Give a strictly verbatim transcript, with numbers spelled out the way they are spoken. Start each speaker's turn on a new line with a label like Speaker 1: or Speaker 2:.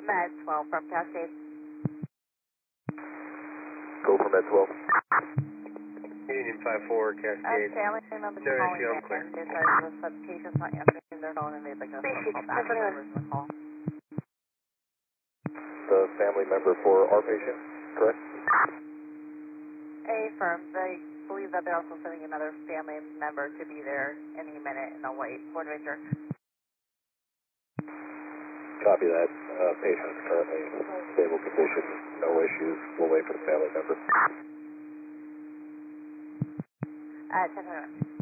Speaker 1: Med twelve from Cascade.
Speaker 2: Go for Med twelve.
Speaker 3: Union five four,
Speaker 1: Uh,
Speaker 3: Cascade.
Speaker 1: family members
Speaker 3: No
Speaker 1: calling
Speaker 3: issue, I'm
Speaker 1: in.
Speaker 3: clear.
Speaker 1: They said the patient's not answering their phone and they'd like us to call back the numbers in the call.
Speaker 2: The family member for our patient, correct?
Speaker 1: A firm. They believe that they're also sending another family member to be there any minute and they'll wait. Board Ranger.
Speaker 2: Copy that. Uh, patient's currently in stable condition, no issues. We'll wait for the family member.
Speaker 1: Uh, ten minutes.